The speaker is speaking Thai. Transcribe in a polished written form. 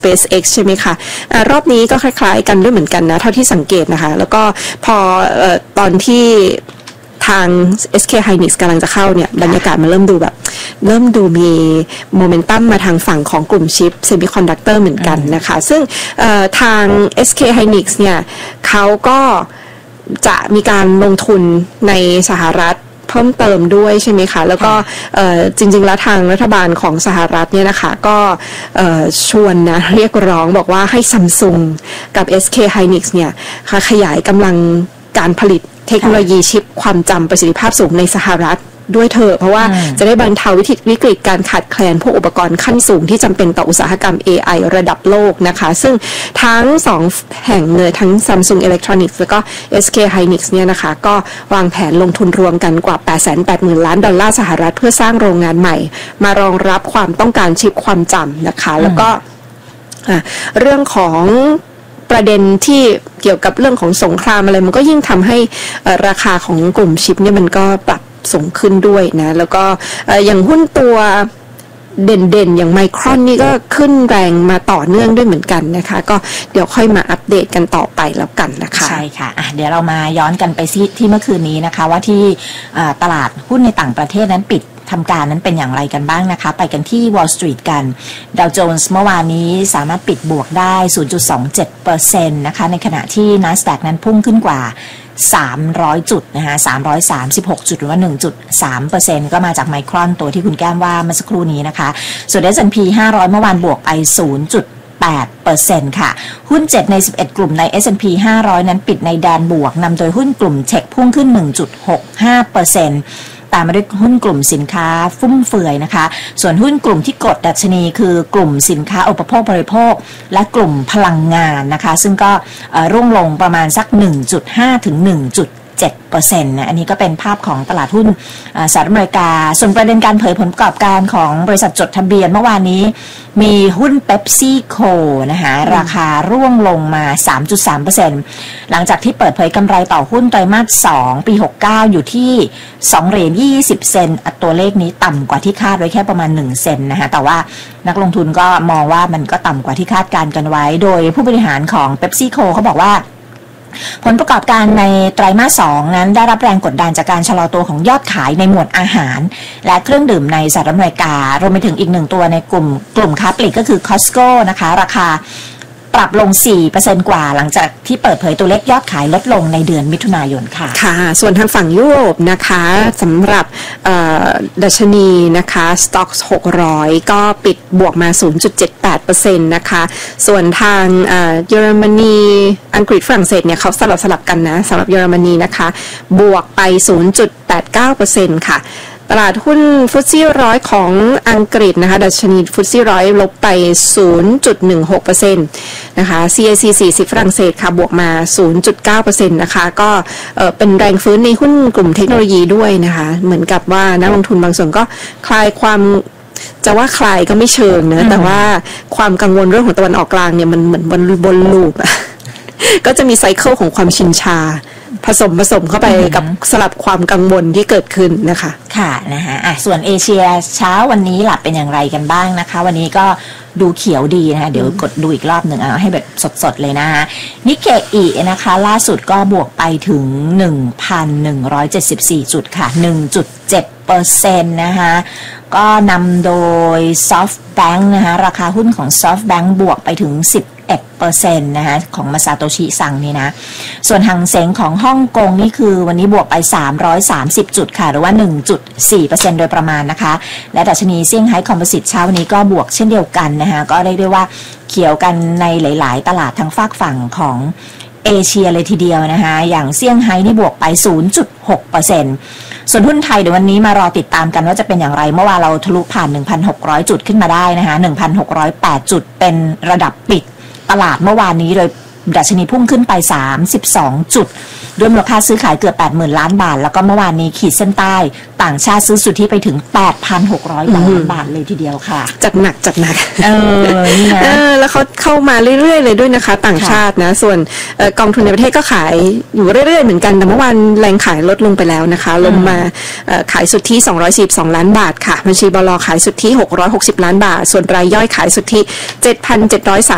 SpaceX ใช่ไหมคะรอบนี้ก็คล้ายๆกันด้วยเหมือนกันนะเท่าที่สังเกตนะคะแล้วก็พอตอนที่ทาง SK Hynix กำลังจะเข้าเนี่ยบรรยากาศมันเริ่มดูมีโมเมนตัมมาทางฝั่งของกลุ่มชิปเซมิคอนดักเตอร์เหมือนกันนะคะซึ่งทาง SK Hynix เนี่ยเขาก็จะมีการลงทุนในสหรัฐเพิ่มเติมด้วยใช่ไหมคะแล้วก็จริงๆแล้วทางรัฐบาลของสหรัฐเนี่ยนะคะก็ชวนนะเรียกร้องบอกว่าให้ Samsung กับ SK Hynix เนี่ยขยายกำลังการผลิตเทคโนโลยีชิปความจำประสิทธิภาพสูงในสหรัฐด้วยเถอะเพราะว่าจะได้บรรเทาวิกฤตการขาดแคลนพวกอุปกรณ์ขั้นสูงที่จำเป็นต่ออุตสาหกรรม AI ระดับโลกนะคะซึ่งทั้ง2แห่งเลยทั้ง Samsung Electronics แล้วก็ SK Hynix เนี่ยนะคะก็วางแผนลงทุนรวมกันกว่า 880,000 ล้านดอลลาร์สหรัฐเพื่อสร้างโรงงานใหม่มารองรับความต้องการชิปความจำนะคะแล้วก็เรื่องของประเด็นที่เกี่ยวกับเรื่องของสงครามอะไรมันก็ยิ่งทำให้ราคาของกลุ่มชิปเนี่ยมันก็ปรับสูงขึ้นด้วยนะแล้วก็อย่างหุ้นตัวเด่นๆอย่างไมครอนนี่ก็ขึ้นแรงมาต่อเนื่องด้วยเหมือนกันนะคะก็เดี๋ยวค่อยมาอัปเดตกันต่อไปแล้วกันนะคะใช่ค่ะเดี๋ยวเรามาย้อนกันไปที่เมื่อคืนนี้นะคะว่าที่ตลาดหุ้นในต่างประเทศนั้นปิดทำการนั้นเป็นอย่างไรกันบ้างนะคะไปกันที่ Wall Street กันดาวโจนส์เมื่อวานนี้สามารถปิดบวกได้ 0.27% นะคะในขณะที่ NASDAQ นั้นพุ่งขึ้นกว่า300 จุดนะคะ336 จุดหรือว่า 1.3% ก็มาจากไมครอนตัวที่คุณแก้มว่าเมื่อสักครู่นี้นะคะส่วน S&P 500 เมื่อวานบวกไป 0.8% ค่ะหุ้น7ใน11กลุ่มใน S&P 500 นั้นปิดในแดนบวกนำโดยหุ้นกลุ่มเทคพุ่งขึ้น 1.65%ตามมาด้วยหุ้นกลุ่มสินค้าฟุ่มเฟือยนะคะส่วนหุ้นกลุ่มที่กดดัชนีคือกลุ่มสินค้าอุปโภคบริโภคและกลุ่มพลังงานนะคะซึ่งก็ร่วงลงประมาณสัก 1.5 ถึง 1.7% นะอันนี้ก็เป็นภาพของตลาดหุ้นสหรัฐอเมริกาส่วนประเด็นการเผยผลประกอบการของบริษัทจดทะเบียนเมื่อวานนี้มีหุ้น PepsiCo นะคะราคาร่วงลงมา 3.3% หลังจากที่เปิดเผยกำไรต่อหุ้นไตรมาส2ปี69อยู่ที่$2.20ตัวเลขนี้ต่ำกว่าที่คาดไว้แค่ประมาณ1 เซนต์นะคะแต่ว่านักลงทุนก็มองว่ามันก็ต่ำกว่าที่คาดการกันไว้โดยผู้บริหารของ PepsiCo เขาบอกว่าผลประกอบการในไตรมาส2นั้นได้รับแรงกดดันจากการชะลอตัวของยอดขายในหมวดอาหารและเครื่องดื่มในสหรัฐอเมริการวมไปถึงอีก1ตัวในกลุ่มค้าปลีกก็คือ Costco นะคะราคาปรับลง 4% กว่าหลังจากที่เปิดเผยตัวเลขยอดขายลดลงในเดือนมิถุนายนค่ะค่ะส่วนทางฝั่งยุโรปนะคะสำหรับดัชนีนะคะ Stoxx 600 ก็ปิดบวกมา 0.78% นะคะส่วนทางเยอรมนีอังกฤษฝรั่งเศสเนี่ยเขาสลับกันนะสำหรับเยอรมนีนะคะบวกไป 0.89% ค่ะตลาดหุ้นฟุตซี่ร้อยของอังกฤษนะคะดัชนีฟุตซี่ร้อยลบไป 0.16% นะคะ CAC 40ฝรั่งเศสค่ะบวกมา 0.9% นะคะก็เป็นแรงฟื้นในหุ้นกลุ่มเทคโนโลยีด้วยนะคะเหมือนกับว่านักลงทุนบางส่วนก็คลายความจะว่าคลายก็ไม่เชิงนะแต่ว่าความกังวลเรื่องของตะวันออกกลางเนี่ยมันเหมือนบนลูปก็จะมีไซเคิลของความชินชาผสมเข้าไปกับสลับความกังวลที่เกิดขึ้นนะคะค่ะนะคะส่วนเอเชียเช้าวันนี้ล่ะเป็นอย่างไรกันบ้างนะคะวันนี้ก็ดูเขียวดีนะคะเดี๋ยวกดดูอีกรอบหนึ่งเอาให้แบบสดๆเลยนะคะนิเคอินะคะล่าสุดก็บวกไปถึง 1,174 จุดค่ะ 1.7% นะคะก็นำโดย SoftBank นะคะราคาหุ้นของ SoftBank บวกไปถึง11% นะคะของมาซาโตชิซังนี่นะส่วนหังเส็งของฮ่องกงนี่คือวันนี้บวกไป330จุดค่ะหรือว่า 1.4% โดยประมาณนะคะและดัชนีเซี่ยงไฮ้คอมโพสิตเช้าวันนี้ก็บวกเช่นเดียวกันนะคะก็เรียกได้ว่าเขียวกันในหลายๆตลาดทั้งฝากฝั่งของเอเชียเลยทีเดียวนะคะอย่างเซี่ยงไฮ้นี่บวกไป 0.6%ส่วนหุ้นไทยเดี๋ยววันนี้มารอติดตามกันว่าจะเป็นอย่างไรเมื่อวานเราทะลุผ่าน 1,600 จุดขึ้นมาได้นะคะ 1,608 จุดเป็นระดับปิดตลาดเมื่อวานนี้โดยดัชนีพุ่งขึ้นไป32จุดด้วยมูลค่าซื้อขายเกือบ 80,000 ล้านบาทแล้วก็เมื่อวานนี้ขีดเส้นใต้ต่างชาติซื้อสุทธิไปถึง 8,600 ล้านบาทเลยทีเดียวค่ะจัดหนักนี่นะแล้วเขาเข้ามาเรื่อยๆเลยด้วยนะคะต่างชาตินะส่วนกองทุนในประเทศก็ขายอยู่เรื่อยๆเหมือนกันแต่เมื่อวานแรงขายลดลงไปแล้วนะคะลงมาขายสุทธิ242ล้านบาทค่ะบัญชีบล.ขายสุทธิ660ล้านบาทส่วนรายย่อยขายสุทธิ